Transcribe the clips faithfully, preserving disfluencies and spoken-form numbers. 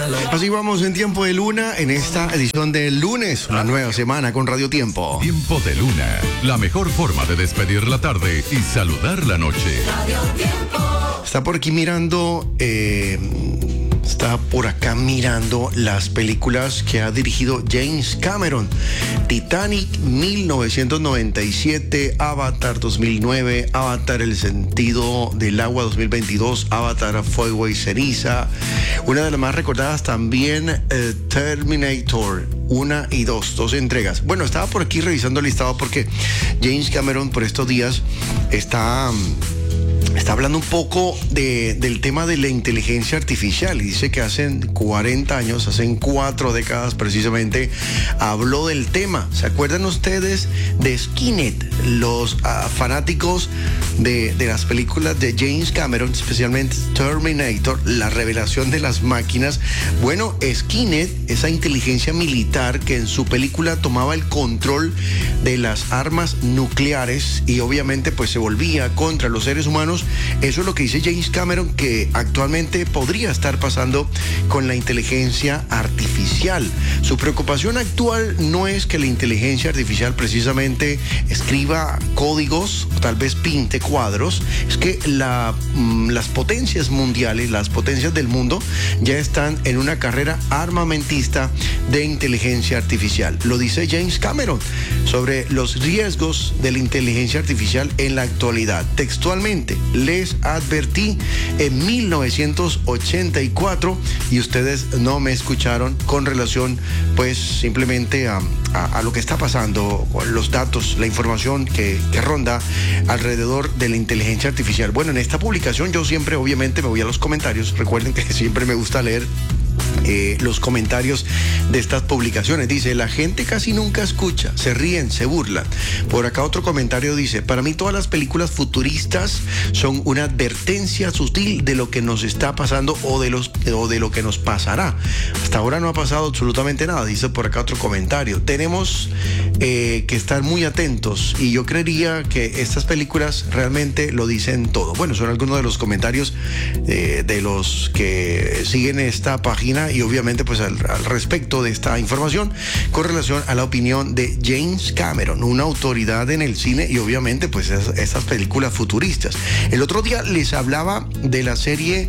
Así vamos en Tiempo de Luna en esta edición del lunes, una nueva semana con Radio Tiempo. Tiempo de Luna, la mejor forma de despedir la tarde y saludar la noche. Radio Tiempo. Está por aquí mirando, eh, está por acá mirando las películas que ha dirigido James Cameron. Titanic mil novecientos noventa y siete, Avatar dos mil nueve, Avatar El sentido del agua dos mil veintidós, Avatar Fuego y ceniza. Una de las más recordadas también, eh, Terminator una y dos, dos entregas. Bueno, estaba por aquí revisando el listado porque James Cameron por estos días está... Está hablando un poco de, del tema de la inteligencia artificial y dice que hace cuarenta años, hace cuatro décadas precisamente, habló del tema. ¿Se acuerdan ustedes de Skynet? Los uh, fanáticos de, de las películas de James Cameron, especialmente Terminator, la revelación de las máquinas. Bueno, Skynet, esa inteligencia militar que en su película tomaba el control de las armas nucleares y obviamente pues se volvía contra los seres humanos. Eso es lo que dice James Cameron, que actualmente podría estar pasando con la inteligencia artificial. Su preocupación actual no es que la inteligencia artificial precisamente escriba códigos o tal vez pinte cuadros, es que la, las potencias mundiales, las potencias del mundo ya están en una carrera armamentista de inteligencia artificial. Lo dice James Cameron sobre los riesgos de la inteligencia artificial en la actualidad. Textualmente, les advertí en mil novecientos ochenta y cuatro y ustedes no me escucharon con relación pues simplemente a, a, a lo que está pasando, los datos, la información que, que ronda alrededor de la inteligencia artificial. Bueno, en esta publicación yo siempre obviamente me voy a los comentarios. Recuerden que siempre me gusta leer Eh, los comentarios de estas publicaciones. Dice, la gente casi nunca escucha, se ríen, se burlan. Por acá otro comentario dice, para mí todas las películas futuristas son una advertencia sutil de lo que nos está pasando o de, los, o de lo que nos pasará. Hasta ahora no ha pasado absolutamente nada, dice por acá otro comentario. Tenemos eh, que estar muy atentos y yo creería que estas películas realmente lo dicen todo. Bueno, son algunos de los comentarios eh, de los que siguen esta página y obviamente pues al, al respecto de esta información con relación a la opinión de James Cameron, una autoridad en el cine y obviamente pues es, estas películas futuristas. El otro día les hablaba de la serie,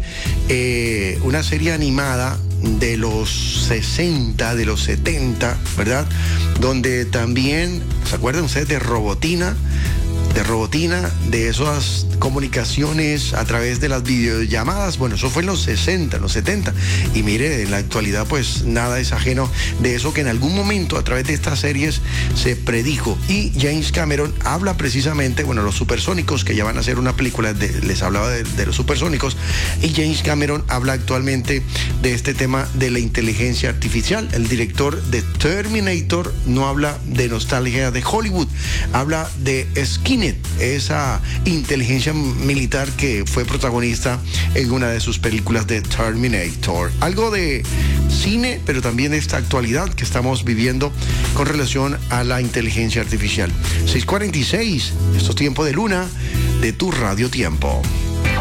eh, una serie animada de los sesenta, de los setenta, ¿verdad? Donde también, ¿se acuerdan ustedes de Robotina? de Robotina, de esas comunicaciones a través de las videollamadas. Bueno, eso fue en los sesenta, en los setenta. Y mire, en la actualidad pues nada es ajeno de eso que en algún momento a través de estas series se predijo. Y James Cameron habla precisamente, bueno, los supersónicos, que ya van a hacer una película, de, les hablaba de, de los supersónicos, y James Cameron habla actualmente de este tema de la inteligencia artificial. El director de Terminator no habla de nostalgia de Hollywood, habla de Skynet, esa inteligencia militar que fue protagonista en una de sus películas de Terminator. Algo de cine, pero también de esta actualidad que estamos viviendo con relación a la inteligencia artificial. seis cuarenta y seis, esto es Tiempo de Luna de tu Radio Tiempo.